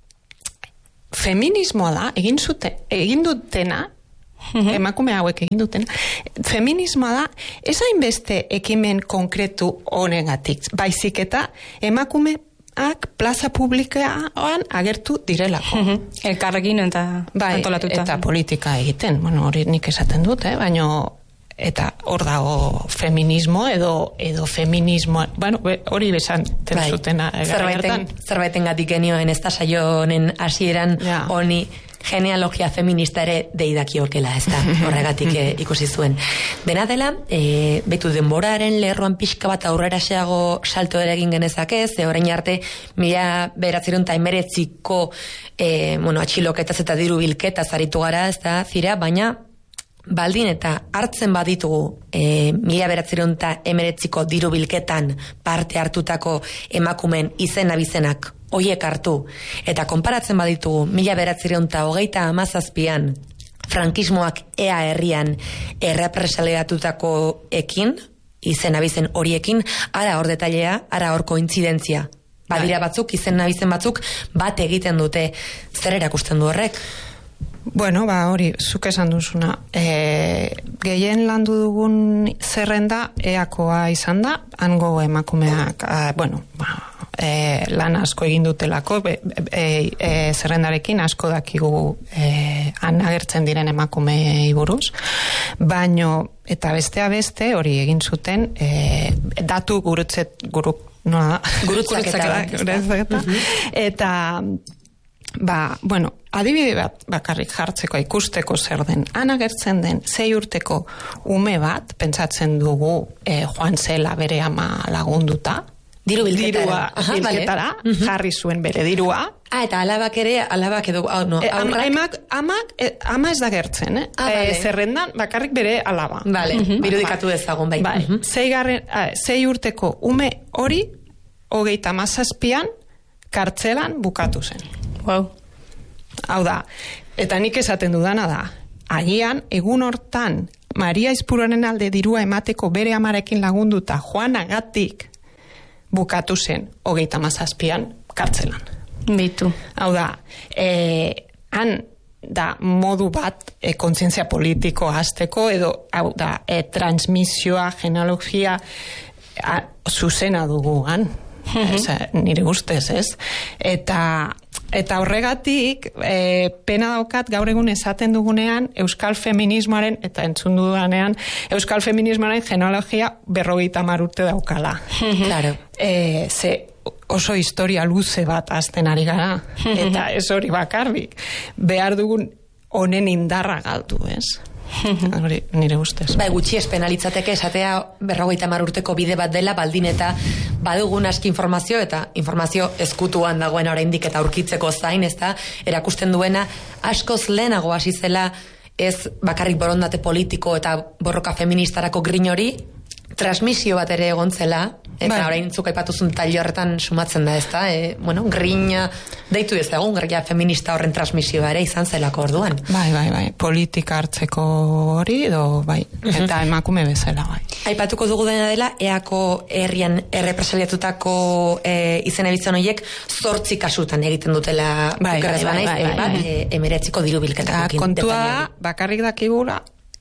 feminismoa da, egin zute, egin dutena, emakume hauek egin dutena, feminismoa da, ez hainbeste ekimen konkretu honegatik, baizik eta emakume ak plaza publikoan agertu direlako. Elkarrekin eta bai, antolatuta. Eta politika egiten, bueno, hori nik esaten dut, eh? Baina eta hor dago feminismo edo edo feminismo, bueno, hori besan zutena. Bai. Zerbaiten, zerbaiten gatik genioen ez da saio honen hasieran ja. Honi genealogia feminista ere deidakiokeela, ez da, horregatik e, ikusi zuen. Dena dela, e, betu denboraren lerroan pixka bat aurrera xeago salto ere egin genezake, ze orain arte, mila beratzerun eta emeretziko e, bueno, atxiloketaz eta diru bilketaz aritu gara, ez da, zira, baina baldin eta hartzen baditugu e, mila beratzerun eta emeretziko diru bilketan parte hartutako emakumen izen abizenak hoiek hartu, eta konparatzen baditugu mila beratzerun eta hogeita hamazazpian frankismoak ea herrian errepresaliatutako ekin, izen abizen horiekin, ara hor detailea, ara hor kointzidentzia. Badira batzuk, izen abizen batzuk, bat egiten dute. Zer erakusten du horrek? Bueno, ba, hori, zuk esan duzuna. E, gehien landu dugun zerrenda eakoa izan da, hango emakumeak, a, bueno, ba, e, lan asko egin dutelako, be, e, e, zerrendarekin asko dakigu e, han agertzen diren emakumei buruz, baino, eta bestea beste, hori egin zuten, e, datu gurutzet, guru, nola da? Gurutzaketa. Eta, ba, bueno, adibide bat bakarrik jartzeko ikusteko zer den, han agertzen den zei urteko ume bat, pentsatzen dugu eh, joan zela bere ama lagunduta, diru bilketara, dirua, bilketara vale. Jarri zuen bere dirua. Ah, eta alabak ere, alabak edo, oh, no, e, amak, amak, e, ama ez da gertzen, eh? Ah, vale. e, zerrendan bakarrik bere alaba. Vale, uh-huh. Birudikatu dezagun, bai. Bai, uh-huh. zei, garren, ah, zei urteko ume hori, hogeita mazazpian, kartzelan bukatu zen. Wow. Hau da, eta nik esaten dudana da, agian, egun hortan, Maria Izpuronen alde dirua emateko bere amarekin lagunduta Juanagatik bukatu zen, hogeita mazazpian, kartzelan. Bitu. Hau da, e, han da modu bat e, kontzientzia politiko hasteko, edo, hau da, e, transmisioa, genealogia, a, zuzena dugu, han. Eza, nire ustez, ez? Eta eta horregatik e, pena daukat gaur egun esaten dugunean euskal feminismoaren, eta entzun dudanean euskal feminismoaren genealogia berrogeita hamar urte daukala. Claro. E, ze oso historia luze bat azten ari gara, eta ez hori bakarrik behar dugun honen indarra galdu, ez? Hori, nire ustez. Bai, gutxi ez penalitzateke esatea berrogeita hamar urteko bide bat dela, baldin eta badugun aski informazio, eta informazio ezkutuan dagoen oraindik eta aurkitzeko zain, ez da, erakusten duena askoz lehenago hasi zela ez bakarrik borondate politiko eta borroka feministarako grin hori, transmisio bat ere egon zela, eta bai. Orain zuk aipatuzun tailo horretan sumatzen da, ez da, e, bueno, grina, deitu ez egun, grina feminista horren transmisioa ere izan zelako orduan. Bai, bai, bai, politika hartzeko hori, edo, bai, eta emakume bezala, bai. Aipatuko dugu dena dela, eako herrian errepresaliatutako e, izen ebitzen horiek zortzi kasutan egiten dutela, bai, bai, bai, bai, bai, bai. E, emeretziko diru bilketakokin. Kontua bakarrik dakigula,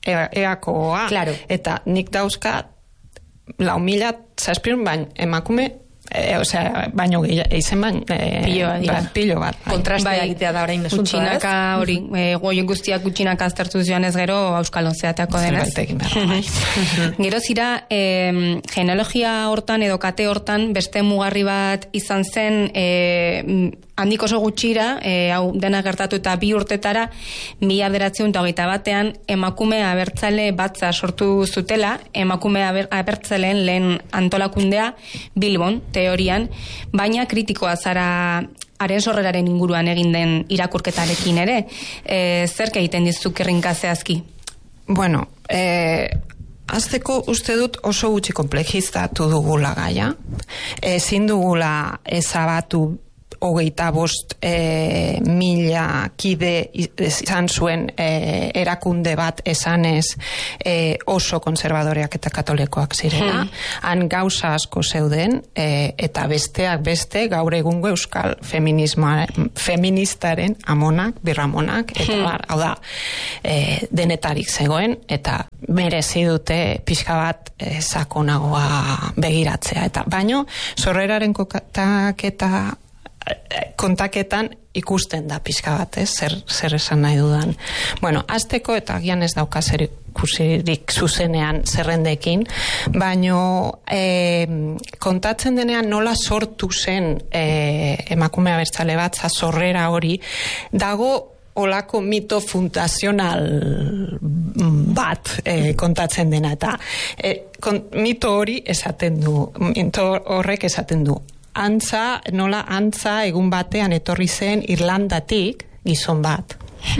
eakoa, claro. Eta nik dauzkat, lau mila zazpion bain emakume, e, osea, baino eizen bain, e, pilo bat, ba, pilo bat. Bai. Kontrastea bai, egitea da orain asuntoa, gutxinaka hori, e, goien guztiak gutxinaka aztertu zioan ez gero Euskal Onzeateako denez. Bai. Gero zira, e, genealogia hortan edo kate hortan beste mugarri bat izan zen, e, handik oso gutxira, e, hau dena gertatu eta bi urtetara, mila bederatziehun eta hogeita batean emakume abertzale batza sortu zutela, emakume aber, abertzaleen lehen antolakundea Bilbon, teorian, baina kritikoa zara haren sorreraren inguruan egin den irakurketarekin ere. E, zerk egiten dizuk errinka zehazki? Bueno, e, azteko uste dut oso gutxi komplejizatu dugula gaia. Ezin dugula ezabatu hogeita bost e, mila kide izan zuen e, erakunde bat esanez e, oso konservadoreak eta katolikoak zirela. Hmm. Han gauza asko zeuden e, eta besteak beste gaur egungo euskal feminismoa, feministaren amonak, birramonak, eta hmm. bar, hau da, e, denetarik zegoen eta merezi dute pixka bat e, sakonagoa begiratzea. Eta baino, sorreraren kokatak eta kontaketan ikusten da pixka bat, eh? zer, zer esan nahi dudan. Bueno, azteko eta agian ez dauka zer ikusirik zuzenean zerrendekin, baino eh, kontatzen denean nola sortu zen eh, emakume abertzale bat, sorrera hori, dago olako mito fundazional bat eh, kontatzen dena, eta eh, kon, mito hori esaten du, mito horrek esaten du, antza, nola antza egun batean etorri zen Irlandatik gizon bat.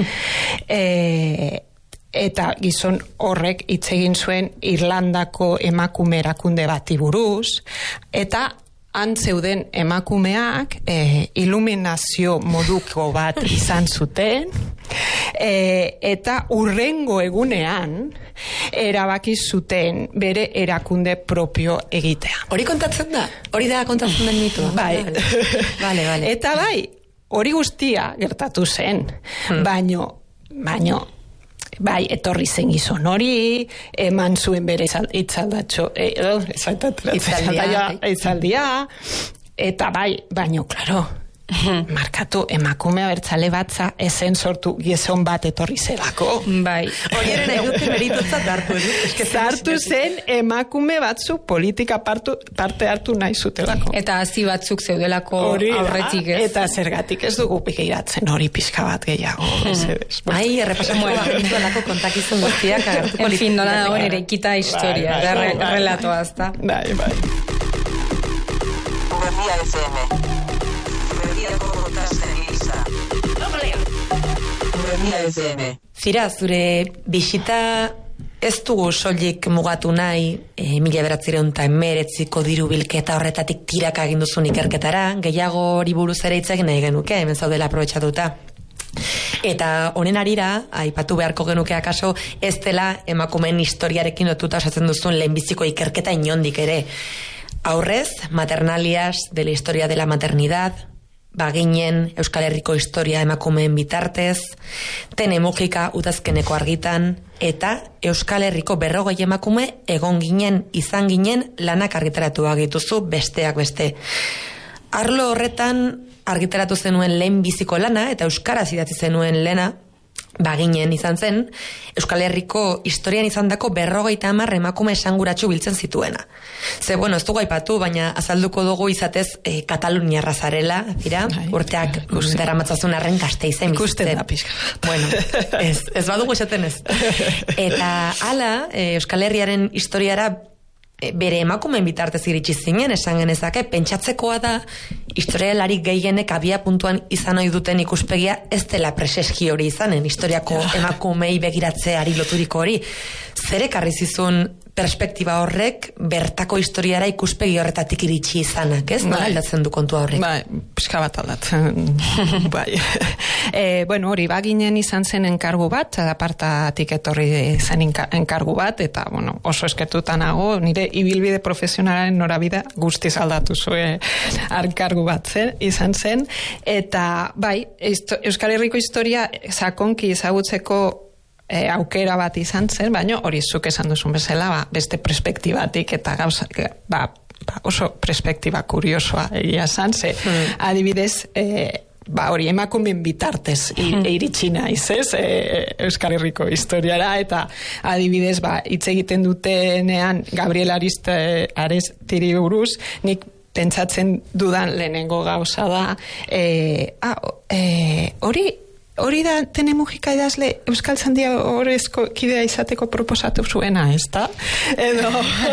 e, eta gizon horrek hitz egin zuen Irlandako emakume erakunde bati buruz, eta antzeuden emakumeak e, iluminazio moduko bat izan zuten, e, eta urrengo egunean erabaki zuten bere erakunde propio egitea. Hori kontatzen da? Hori da kontatzen den mitua? Bai. Vale, vale. Eta bai, hori guztia gertatu zen, hmm. baino, baino, bai, etorri zen gizon hori, eman zuen bere itzaldatxo, edo, itzaldia, itzaldia, eta bai, baino, klaro, markatu emakume abertzale batza ezen sortu gizon bat etorri zelako. Bai. Hori ere nahi dute meritutzat hartu, edo? Zartu zen emakume batzu politika partu, parte hartu nahi zutelako. Eta hazi batzuk zeudelako aurretik, ez? Eta zergatik ez dugu begiratzen hori pixka bat gehiago. Bai, errepasako alako kontakizun guztiak agertuko. En fin, nola dago ere ikita historia, relatoa, ezta? Bai, bai. Berria F M. Zira, zure bisita ez dugu soilik mugatu nahi e, mila beratzireun eta emeretziko diru bilketa horretatik tiraka egin duzun ikerketara, gehiago hori buruz ere hitzak nahi genuke, hemen zaudela aprobetxatuta. Eta honen arira, aipatu beharko genuke akaso, ez dela emakumeen historiarekin lotuta osatzen duzun lehenbiziko ikerketa inondik ere. Aurrez, maternalias de la historia de la maternidad, baginen Euskal Herriko historia emakumeen bitartez, tene mugika udazkeneko argitan, eta Euskal Herriko berrogei emakume egon ginen, izan ginen lanak argitaratu agituzu besteak beste. Arlo horretan argitaratu zenuen lehen biziko lana, eta euskaraz idatzi zenuen lena, baginen izan zen, Euskal Herriko historian izandako berrogeita hamar emakume esanguratsu biltzen zituena. Ze, bueno, ez dugu aipatu, baina azalduko dugu izatez e, Kataluniarra zarela, dira, urteak daramatzazun arren Gasteizen ikusten da pixka. Bueno, ez, ez badugu esaten ez. Eta hala, e, Euskal Herriaren historiara bere emakumeen bitartez iritsi zinen, esan genezake, pentsatzekoa da historialari gehienek abia puntuan izan ohi duten ikuspegia ez dela preseski hori izanen, historiako emakumei begiratzeari loturiko hori. Zer ekarri zizun perspektiba horrek bertako historiara ikuspegi horretatik iritsi izanak, ez? Nola aldatzen du kontua horrek? Bai, pixka bat aldatzen. Bai. E, bueno, hori, baginen izan zen enkargu bat, apartatik etorri zen enkargu bat, eta, bueno, oso eskertuta nago, nire ibilbide profesionalaren norabida guztiz aldatu zuen enkargu bat zen, izan zen, eta, bai, Euskal Herriko historia sakonki ezagutzeko E, aukera bat izan zen, baina hori zuk esan duzun bezala, ba, beste perspektibatik eta gauza, ba, ba, oso perspektiba kuriosoa egia zan, ze hmm. adibidez, e, ba, hori emakumeen bitartez hmm. iritsi naiz, ez, e, Euskal Herriko historiara, eta adibidez, ba, hitz egiten dutenean Gabriel Aristiri buruz, nik pentsatzen dudan lehenengo gauza da, e, ah, e, hori Hori da tene mugika idazle Euskal Zandia horrezko kidea izateko proposatu zuena, ez da? Edo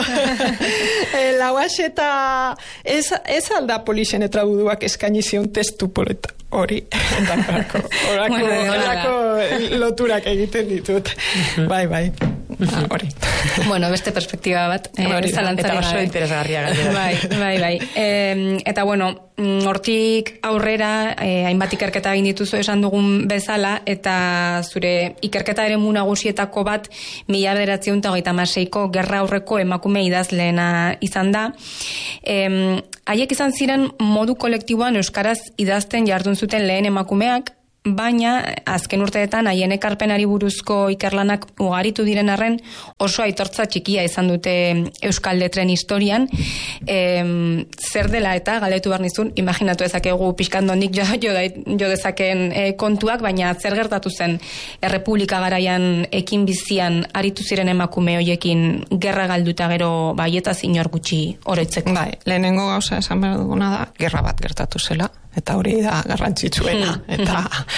lauaxeta ez, ez alda polixen eta buduak eskaini zion testu poleta hori orako, orako, orako loturak egiten ditut. Bai, bai. hori. Bueno, beste perspektiba bat. Eh, eta oso interesgarria gainera. Bai, bai, bai. E, eta bueno, hortik aurrera, eh, hainbat ikerketa egin dituzu esan dugun bezala, eta zure ikerketa ere nagusietako bat, mila bederatziehun eta hogeita hamaseiko gerra aurreko emakume idazleena izan da. E, haiek izan ziren modu kolektiboan euskaraz idazten jardun zuten lehen emakumeak, baina azken urteetan haien ekarpenari buruzko ikerlanak ugaritu diren arren oso aitortza txikia izan dute euskal letren historian. E, zer dela eta galetu behar nizun, imaginatu ezakegu pixkan dondik jo, jo, jo dezaken e, kontuak, baina zer gertatu zen Errepublika garaian ekin bizian aritu ziren emakume hoiekin gerra galduta gero baietaz inor gutxi oroitzeko. Bai, lehenengo gauza esan behar duguna da, gerra bat gertatu zela. Eta hori da garrantzitsuena, eta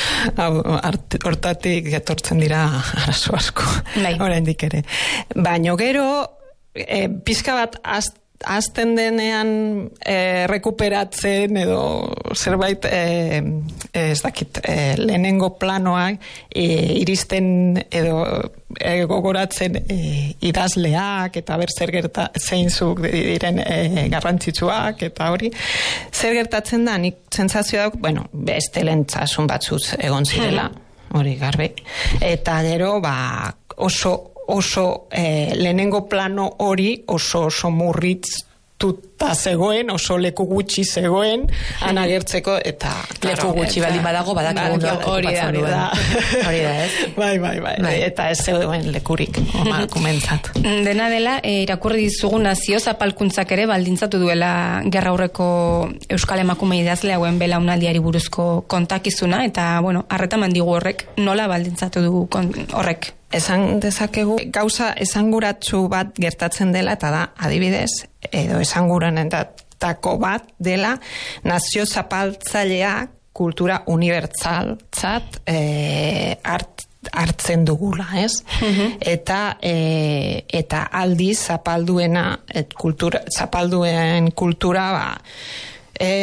hortatik etortzen dira arazo asko, oraindik ere. Baina gero, e, pizka bat az, azten denean e, rekuperatzen edo zerbait e, ez dakit, e, lehenengo planoak e, iristen edo e, gogoratzen e, idazleak eta ber zer gerta zeinzuk diren e, garrantzitsuak eta hori zer gertatzen da, nik sentsazioa dauk, bueno, beste lentzasun batzuz egon zirela, hori garbi, eta gero ba oso oso eh, lehenengo plano hori oso oso murritztuta zegoen, oso leku gutxi zegoen anagertzeko, eta leku gutxi baldin badago badakigu hori da hori da, ez? Bai, bai, bai, bai. Eta ez zegoen lekurik emakumeentzat. Dena dela, e, irakurri dizugu nazio zapalkuntzak ere baldintzatu duela gerra aurreko euskal emakume idazle hauen belaunaldiari buruzko kontakizuna, eta bueno, harreta mandigu horrek nola baldintzatu du horrek? Esan dezakegu gauza esanguratsu bat gertatzen dela, eta da, adibidez, edo esanguranetako bat dela nazio zapaltzailea kultura unibertsaltzat e, hart, hartzen dugula, ez? Uh-huh. Eta e, eta aldiz zapalduena et kultura, zapalduen kultura ba, e,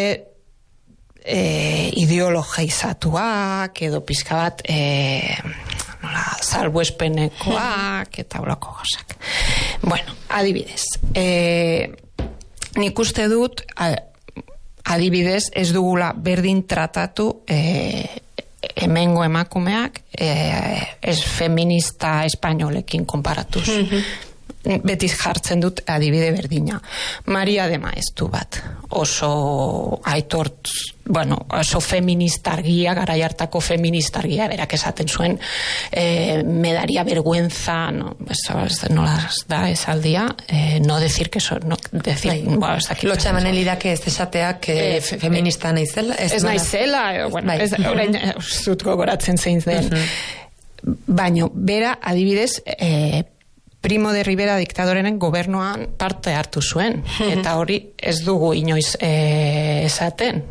e, ideologizatuak edo pizka bat e, nola, salbuespenekoak eta holako gauzak. Bueno, adibidez, e, nik uste dut adibidez ez dugula berdin tratatu e, hemengo emakumeak e, ez feminista espainolekin konparatuz. Mm-hmm. Beti jartzen dut adibide berdina. Maria de Maestu bat, oso aitort, bueno, oso feministargia, garai hartako feministargia, berak esaten zuen, eh, me daría vergüenza, no, no las da esaldia, eh, no decir que so, no decir, bueno, ez dakit. Lotxamanen lidake ez esateak eh, eh, feminista naizela? Ez, ez naizela, bueno, ez, orain zut gogoratzen zein den. Uh-huh. Baino, bera, adibidez, eh, Primo de Rivera diktadorenen gobernuan parte hartu zuen, eta hori ez dugu inoiz e, esaten.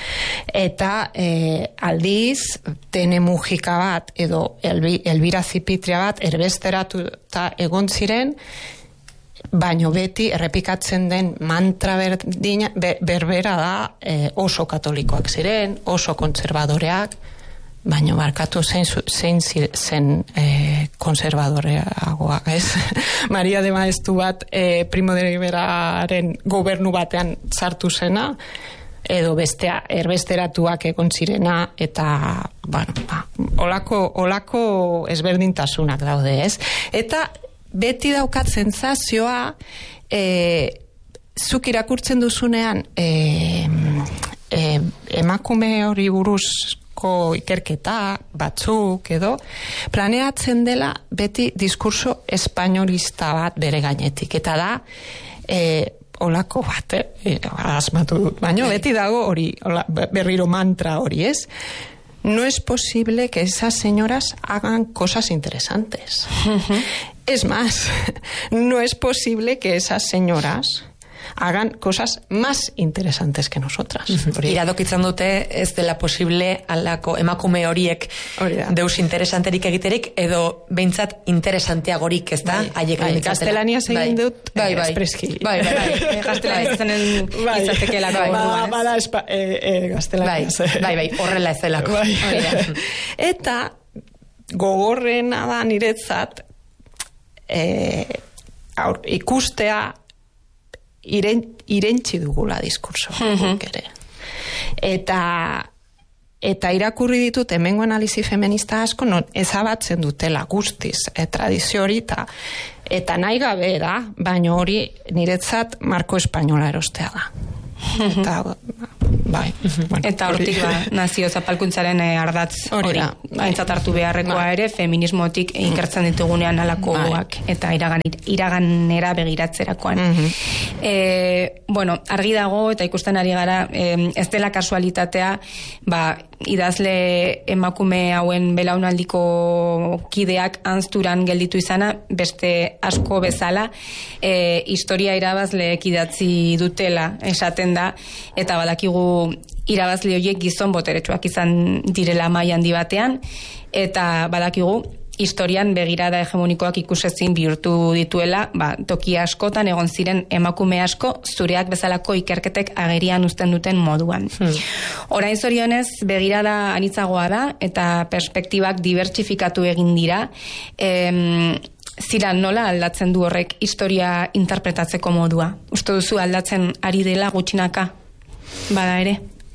Eta e, aldiz, Tene Mujika bat, edo Elbi, Elbira Zipitria bat, erbesteratu eta egon ziren, baino beti errepikatzen den mantra berdina, ber, berbera da e, oso katolikoak ziren, oso kontserbadoreak, baina barkatu zein, zein zen e, konservadoreagoak, ez? Maria de Maestu bat e, Primo de Riveraren gobernu batean sartu zena, edo bestea erbesteratuak egon zirena, eta bueno, ba, olako, olako ezberdintasunak daude, ez? Eta beti daukat sentsazioa e, zuk irakurtzen duzunean e, e, emakume hori buruz ikerketa batzuk edo planeatzen dela beti diskurso espainolista bat bere gainetik, eta da e, olako bat e, asmatu dut, baina beti dago hori, ola, berriro mantra hori, ez? No es posible que esas señoras hagan cosas interesantes. Uh-huh. Es más, no es posible que esas señoras hagan cosas más interesantes que nosotras. Uh-huh. Iradokitzen dute ez dela posible alako emakume horiek deus interesanterik egiterik, edo behintzat interesanteagorik, ez da? Haiek bai, gaztelaniaz egin dut bai, bai, espreski. Bai, bai, bai. Gaztelaniaz zenen izatekelako. Bai, bada espa, e, e, gaztelaniaz. Bai, bai, bai, horrela ez delako. Bai. Eta gogorrena da niretzat e, aur, ikustea iren, irentzi dugula diskurso guk ere. Eta eta irakurri ditut hemengo analizi feminista asko non ezabatzen dutela guztiz e, tradizio hori eta eta nahi gabe da, baina hori niretzat marko espainola erostea da. Eta bai, bueno, eta hortik ba, nazio zapalkuntzaren eh, ardatz hori aintzat hartu beharrekoa bai. Ere feminismotik mm. ikertzen ditugunean alakoak bai. Eta iragan, iraganera begiratzerakoan mm-hmm. e, bueno, argi dago eta ikusten ari gara e, ez dela kasualitatea ba, idazle emakume hauen belaunaldiko kideak anzturan gelditu izana beste asko bezala e, historia irabazleek idatzi dutela esaten da eta badakigu irabazle horiek gizon boteretsuak izan direla maila handi batean eta badakigu historian begirada hegemonikoak ikusezin bihurtu dituela, ba, toki askotan egon ziren emakume asko zureak bezalako ikerketek agerian uzten duten moduan. Hmm. Orain zorionez begirada anitzagoa da eta perspektibak dibertsifikatu egin dira. Em, Zira nola aldatzen du horrek historia interpretatzeko modua? Uste duzu aldatzen ari dela gutxinaka? Bada ere?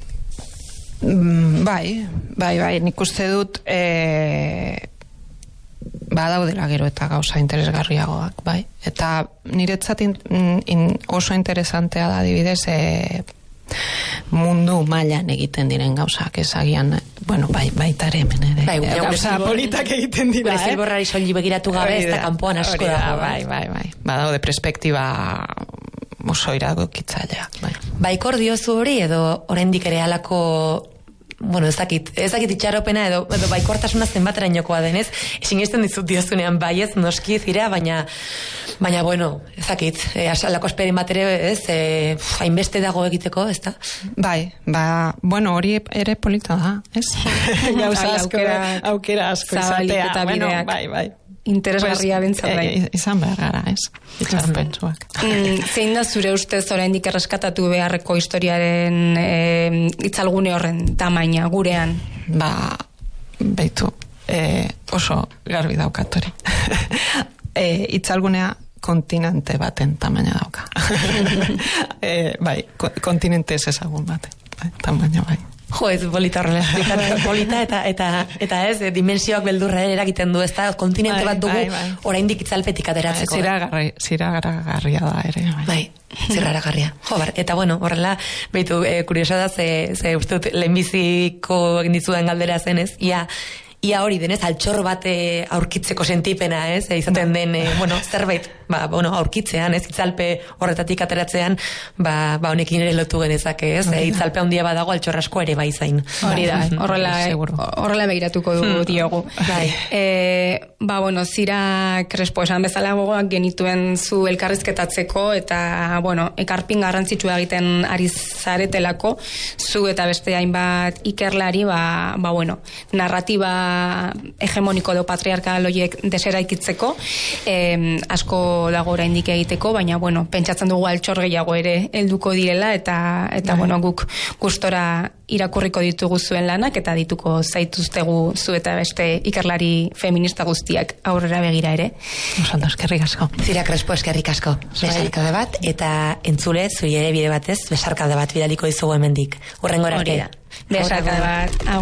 Mm, bai, bai, bai, nik uste dut e, badaudela gero eta gauza interesgarriagoak, bai. Eta niretzat in, in, oso interesantea da adibidez e, mundu mailan egiten diren gauzak ezagian, bueno, bai, baita ere hemen ere. Bai, gauza politak egiten dira, eh? Zilborrari soili begiratu gabe, ez da kanpoan asko dago. Bai, bai, bai. Badaude perspektiba oso iragokitzaileak, bai. Baikor diozu hori edo oraindik ere halako bueno, ez dakit, ez dakit itxaropena edo, edo baikortasuna zenbaterainokoa denez, sinesten dizut diozunean baiez, noski zira, baina baina bueno, ez dakit, e, asalako esperin bat ere, ez, e, hainbeste dago egiteko, ez da? Bai, ba, bueno, hori ere polita da, ez? Gauza asko, aukera, aukera asko izatea, bueno, bai, bai. Interesgarria pues, bentzat bai. E, izan behar gara, ez? Itxaropentsuak. Mm, zein da zure ustez oraindik erreskatatu beharreko historiaren e, itzalgune horren tamaina gurean? Ba, beitu, e, oso garbi daukatori. e, itzalgunea kontinente baten tamaina dauka. e, bai, kontinente ez ezagun baten, bai, tamaina bai. Jo, ez bolita horrela, bolita eta, eta, eta ez, dimensioak beldurra eragiten du, ez da, kontinente bat dugu, bai, bai. Oraindik itzalpetik ateratzeko. Ziragarria da ere. Bai, bai ziragarria. Jo, bar, eta bueno, horrela, behitu, e, kuriosa da, ze, ze uste dut, lehenbiziko egin dizudan galdera zenez, ia, ia hori denez, altxor bat aurkitzeko sentipena, ez, e, izaten den, e, bueno, zerbait, ba, bueno, aurkitzean, ez, itzalpe horretatik ateratzen, ba, ba, honekin ere lotu genezake, ez, e, itzalpe handia badago altxor asko ere bai zain. Hori da, horrela, horrela begiratuko du hmm. diogu. Bai. E, ba, bueno, Zira Crespo esan bezala gogoak genituen zu elkarrizketatzeko, eta, bueno, ekarpin garrantzitsua egiten ari zaretelako, zu eta beste hainbat ikerlari, ba, ba, bueno, narratiba hegemoniko edo patriarkal horiek deseraikitzeko, eh, asko dago oraindik egiteko, baina bueno, pentsatzen dugu altxor gehiago ere helduko direla eta eta bueno, guk gustora irakurriko ditugu zuen lanak eta dituko zaituztegu zu eta beste ikerlari feminista guztiak aurrera begira ere. Oso eskerrik asko. Zira Crespo, eskerrik asko. Besarkade bat eta entzule zuri ere bide batez besarkade bat bidaliko dizugu hemendik. Hurrengora arte. Besarkade bat.